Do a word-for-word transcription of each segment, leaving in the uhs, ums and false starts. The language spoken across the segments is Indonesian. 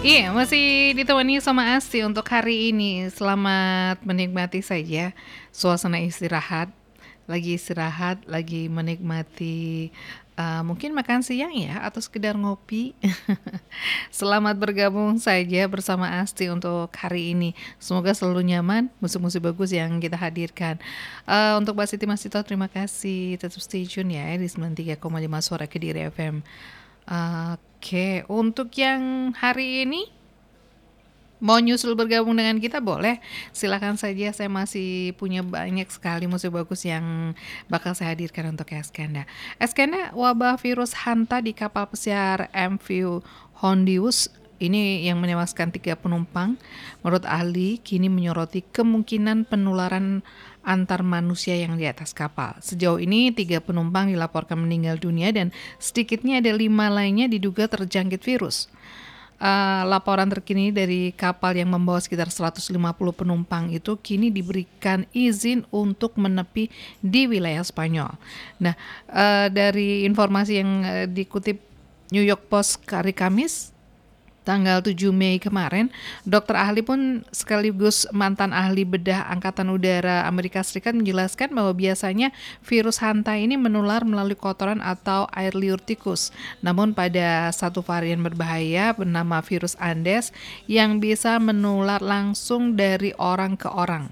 Iya, masih ditemani sama Asti untuk hari ini. Selamat menikmati saja suasana istirahat. Lagi istirahat, lagi menikmati, eee, mungkin makan siang ya atau sekedar ngopi. Selamat bergabung saja bersama Asti untuk hari ini. Semoga selalu nyaman, musik-musik bagus yang kita hadirkan. Eee, untuk Mbak Siti Masito terima kasih, tetap stay tune ya di sembilan puluh tiga koma lima Suara Kediri F M. Oke, untuk yang hari ini mau nyusul bergabung dengan kita boleh, silakan saja, saya masih punya banyak sekali musik bagus yang bakal saya hadirkan untuk Eskanda. Eskanda, wabah virus hanta di kapal pesiar M V Hondius ini yang menewaskan tiga penumpang, menurut ahli kini menyoroti kemungkinan penularan antar manusia yang di atas kapal. Sejauh ini tiga penumpang dilaporkan meninggal dunia dan sedikitnya ada lima lainnya diduga terjangkit virus. Uh, laporan terkini dari kapal yang membawa sekitar seratus lima puluh penumpang itu kini diberikan izin untuk menepi di wilayah Spanyol. Nah, uh, dari informasi yang uh, dikutip New York Post hari Kamis, tanggal tujuh Mei kemarin, dokter ahli pun sekaligus mantan ahli bedah Angkatan Udara Amerika Serikat menjelaskan bahwa biasanya virus hanta ini menular melalui kotoran atau air liur tikus. Namun pada satu varian berbahaya bernama virus Andes yang bisa menular langsung dari orang ke orang.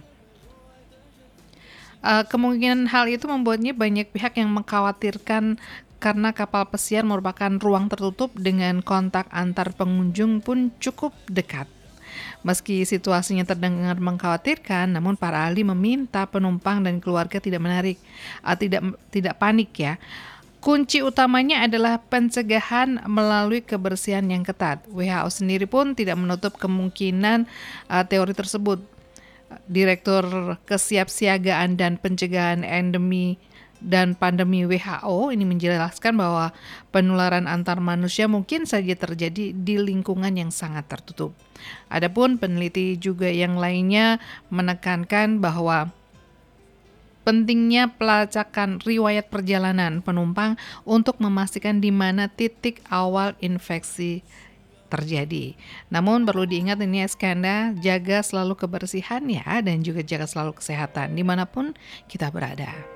Uh, kemungkinan hal itu membuatnya banyak pihak yang mengkhawatirkan karena kapal pesiar merupakan ruang tertutup dengan kontak antar pengunjung pun cukup dekat. Meski situasinya terdengar mengkhawatirkan, namun para ahli meminta penumpang dan keluarga tidak menarik, uh, tidak tidak panik ya. Kunci utamanya adalah pencegahan melalui kebersihan yang ketat. W H O sendiri pun tidak menutup kemungkinan uh, teori tersebut. Direktur Kesiapsiagaan dan Pencegahan Endemi dan Pandemi W H O ini menjelaskan bahwa penularan antar manusia mungkin saja terjadi di lingkungan yang sangat tertutup. Adapun peneliti juga yang lainnya menekankan bahwa pentingnya pelacakan riwayat perjalanan penumpang untuk memastikan di mana titik awal infeksi terjadi. Namun perlu diingat ini Eskanda, jaga selalu kebersihan ya dan juga jaga selalu kesehatan dimanapun kita berada.